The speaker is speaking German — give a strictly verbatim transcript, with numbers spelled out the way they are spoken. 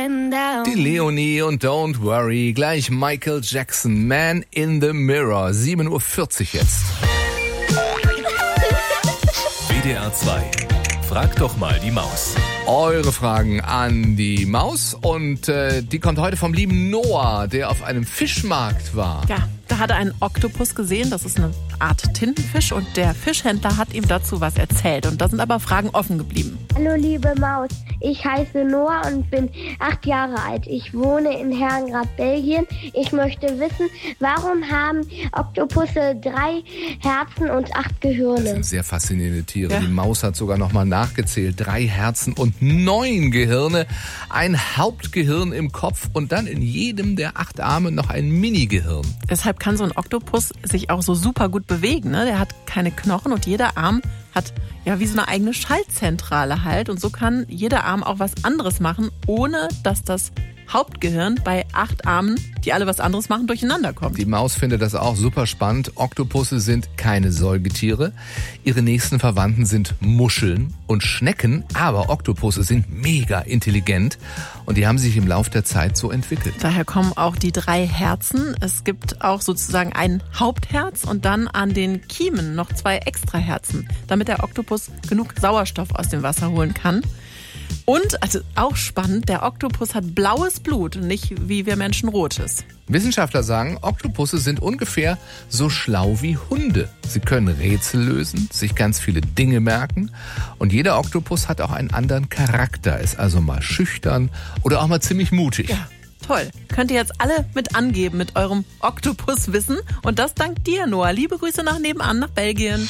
going down. Die Leonie und Don't Worry. Gleich Michael Jackson, Man in the Mirror. sieben Uhr vierzig jetzt. W D R zwei. Frag doch mal die Maus. Eure Fragen an die Maus und äh, die kommt heute vom lieben Noah, der auf einem Fischmarkt war. Ja, da hat er einen Oktopus gesehen, das ist eine Art Tintenfisch und der Fischhändler hat ihm dazu was erzählt und da sind aber Fragen offen geblieben. Hallo liebe Maus, ich heiße Noah und bin acht Jahre alt. Ich wohne in Herrengrad, Belgien. Ich möchte wissen, warum haben Oktopusse drei Herzen und acht Gehirne? Das sind sehr faszinierende Tiere. Ja. Die Maus hat sogar nochmal nachgezählt. Drei Herzen und neun Gehirne. Ein Hauptgehirn im Kopf und dann in jedem der acht Arme noch ein Mini-Gehirn. Deshalb kann so ein Oktopus sich auch so super gut bewegen, ne? Der hat keine Knochen und jeder Arm hat ja wie so eine eigene Schaltzentrale halt und so kann jeder Arm auch was anderes machen, ohne dass das Hauptgehirn bei acht Armen, die alle was anderes machen, durcheinander kommt. Die Maus findet das auch super spannend. Oktopusse sind keine Säugetiere. Ihre nächsten Verwandten sind Muscheln und Schnecken, aber Oktopusse sind mega intelligent und die haben sich im Laufe der Zeit so entwickelt. Daher kommen auch die drei Herzen. Es gibt auch sozusagen ein Hauptherz und dann an den Kiemen noch zwei Extraherzen, damit der Oktopus genug Sauerstoff aus dem Wasser holen kann. Und, also auch spannend, der Oktopus hat blaues Blut und nicht wie wir Menschen rotes. Wissenschaftler sagen, Oktopusse sind ungefähr so schlau wie Hunde. Sie können Rätsel lösen, sich ganz viele Dinge merken und jeder Oktopus hat auch einen anderen Charakter, ist also mal schüchtern oder auch mal ziemlich mutig. Ja, toll. Könnt ihr jetzt alle mit angeben mit eurem Oktopuswissen und das dank dir, Noah. Liebe Grüße nach nebenan, nach Belgien.